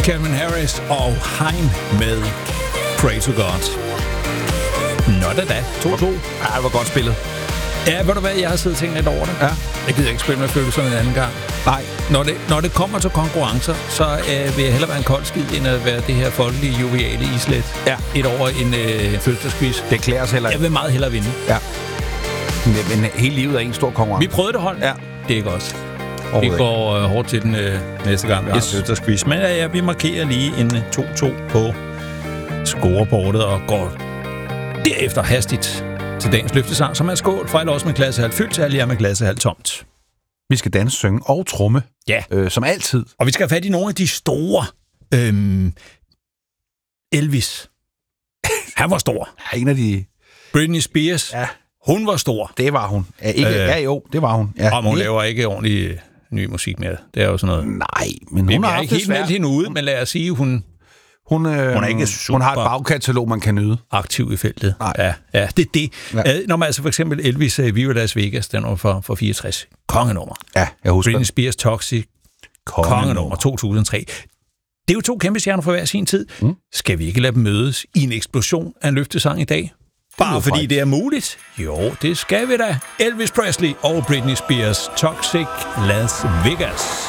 Calvin Harris og Haim med Pray to God. Nå da. 2-2. Ja, hvor godt spillet. Ja, ved du hvad, jeg har siddet og tænkt lidt over det. Ja. Jeg gider ikke spille med følelserne en anden gang. Nej. Når det kommer til konkurrencer, så vil jeg hellere være en kold skid, end at være det her folkelige, joviale islet. Ja. Et over en fødselsdagsquiz. Det klæder os heller ikke. Jeg vil meget hellere vinde. Ja. Men hele livet er en stor konkurrence. Vi prøvede det, hold. Ja. Det er godt. Vi går hårdt til den næste gang, vi har fødselsdagsquiz. Men ja, vi markerer lige en 2-2 på scoreboardet og går derefter hastigt til dagens løftesang, som er skål fra os med klassehal fyldt til alle jer med klassehal tomt. Vi skal danse, synge og tromme. Ja. Som altid. Og vi skal have fat i nogle af de store. Elvis. Han var stor. Ja, en af de... Britney Spears. Ja. Hun var stor. Det var hun. Det var hun. Ja. Og hun laver ikke ordentlig ny musik mere. Det er jo sådan noget. Nej, men hun har ikke helt meldt hende ud, men lad os sige, hun er ikke super hun har et bagkatalog, man kan nyde. Aktiv i feltet. Nej. Ja, det er det. Ja. Når man altså for eksempel Elvis Viva Las Vegas, den var for 64. Kongenummer. Ja, jeg husker. Britney Spears Toxic. Kongenummer 2003. Det er jo to kæmpe stjerner fra hver sin tid. Skal vi ikke lade dem mødes i en eksplosion af en løftesang i dag? Bare fordi det er muligt? Jo, det skal vi da. Elvis Presley og Britney Spears Toxic Las Vegas.